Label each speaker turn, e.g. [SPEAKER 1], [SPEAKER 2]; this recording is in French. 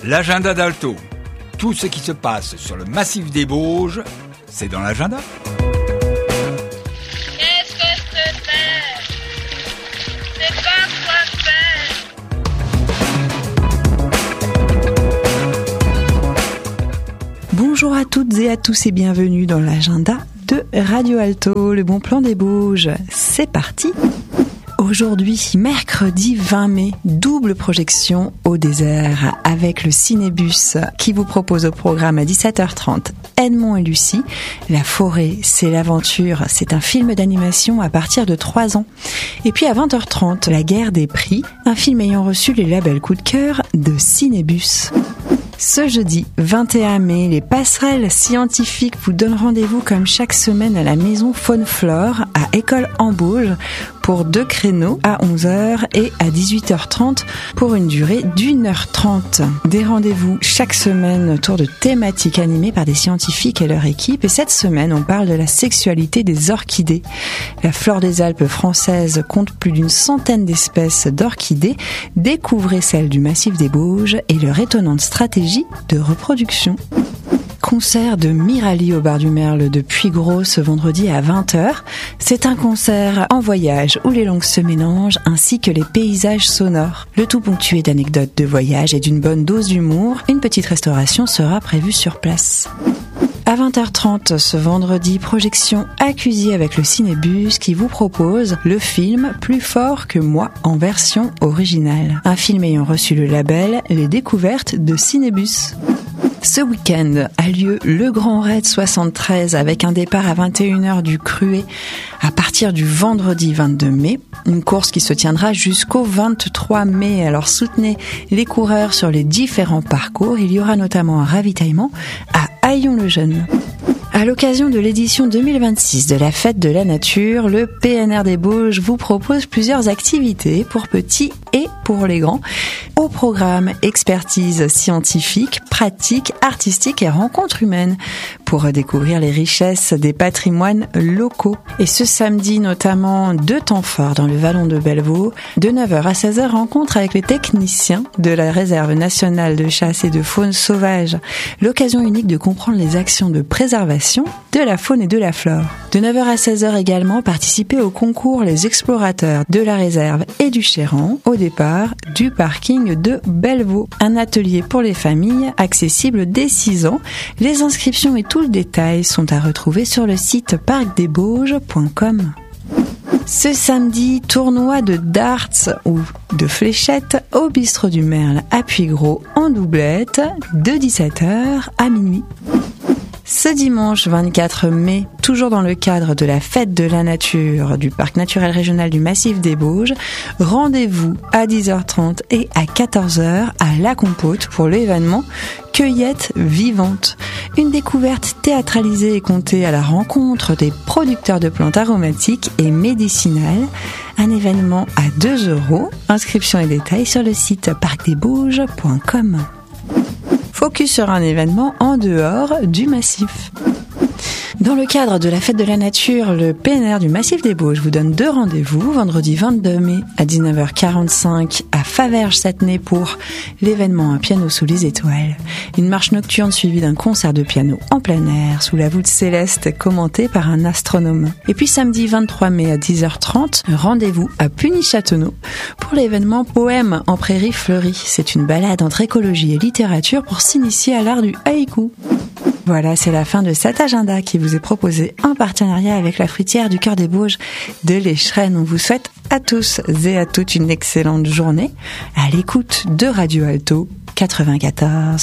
[SPEAKER 1] L'agenda d'Alto. Tout ce qui se passe sur le massif des Bauges, c'est dans l'agenda.
[SPEAKER 2] Qu'est-ce que je te fais? C'est pas quoi faire.
[SPEAKER 3] Bonjour à toutes et à tous et bienvenue dans l'agenda de Radio Alto, le bon plan des Bauges. C'est parti! Aujourd'hui, mercredi 20 mai, double projection au désert avec le Cinébus qui vous propose au programme à 17h30 Edmond et Lucie. La forêt, c'est l'aventure, c'est un film d'animation à partir de 3 ans. Et puis à 20h30, La guerre des prix, un film ayant reçu les labels coup de cœur de Cinébus. Ce jeudi 21 mai, les passerelles scientifiques vous donnent rendez-vous comme chaque semaine à la maison Faune-Flore à École en Bauges pour 2 créneaux à 11h et à 18h30 pour une durée d'1h30. Des rendez-vous chaque semaine autour de thématiques animées par des scientifiques et leur équipe. Et cette semaine, on parle de la sexualité des orchidées. La flore des Alpes françaises compte plus d'une centaine d'espèces d'orchidées. Découvrez celle du massif des Bauges et leur étonnante stratégie de reproduction. Concert de Mirali au bar du Merle de Puygros ce vendredi à 20h. C'est un concert en voyage où les langues se mélangent ainsi que les paysages sonores. Le tout ponctué d'anecdotes de voyage et d'une bonne dose d'humour. Une petite restauration sera prévue sur place. À 20h30 ce vendredi, projection accusée avec le Cinébus qui vous propose le film Plus fort que moi en version originale. Un film ayant reçu le label Les Découvertes de Cinébus. Ce week-end a lieu le Grand Raid 73 avec un départ à 21h du Cruet à partir du vendredi 22 mai. Une course qui se tiendra jusqu'au 23 mai. Alors soutenez les coureurs sur les différents parcours. Il y aura notamment un ravitaillement à Haillon-le-Jeune. À l'occasion de l'édition 2026 de la Fête de la Nature, le PNR des Bauges vous propose plusieurs activités pour petits et pour les grands. Au programme, expertise scientifique, pratique, artistique et rencontres humaines pour découvrir les richesses des patrimoines locaux. Et ce samedi, notamment, 2 temps forts dans le vallon de Bellevaux. De 9h à 16h, rencontre avec les techniciens de la Réserve nationale de chasse et de faune sauvage. L'occasion unique de comprendre les actions de préservation de la faune et de la flore. De 9h à 16h également, participez au concours Les Explorateurs de la Réserve et du Chéran au départ du parking de Bellevaux. Un atelier pour les familles accessible dès 6 ans. Les inscriptions et tout le détail sont à retrouver sur le site parcdesbauges.com. Ce samedi, tournoi de darts ou de fléchettes au bistrot du Merle à Puygros en doublette de 17h à minuit. Ce dimanche 24 mai, toujours dans le cadre de la Fête de la Nature du Parc naturel régional du Massif des Bauges, rendez-vous à 10h30 et à 14h à La Compote pour l'événement Cueillette vivante. Une découverte théâtralisée et comptée à la rencontre des producteurs de plantes aromatiques et médicinales. Un événement à 2 €. Inscription et détails sur le site parcdesbauges.com. Focus sur un événement en dehors du massif. Dans le cadre de la Fête de la Nature, le PNR du Massif des Bauges vous donne 2 rendez-vous. Vendredi 22 mai à 19h45 à Faverges-Sattenay pour l'événement Un piano sous les étoiles. Une marche nocturne suivie d'un concert de piano en plein air sous la voûte céleste commentée par un astronome. Et puis samedi 23 mai à 10h30, rendez-vous à Puny-Châteauneau pour l'événement Poème en prairie fleurie. C'est une balade entre écologie et littérature pour s'initier à l'art du haïku. Voilà, c'est la fin de cet agenda qui vous est proposé en partenariat avec la fruitière du Cœur des Bauges de l'Échrennes. On vous souhaite à tous et à toutes une excellente journée à l'écoute de Radio Alto 94.1.